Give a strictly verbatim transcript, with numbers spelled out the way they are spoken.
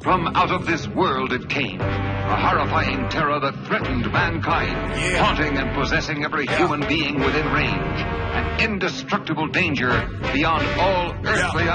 From out of this world it came, a horrifying terror that threatened mankind, Yeah. haunting and possessing every Yeah. human being within range, an indestructible danger beyond all earthly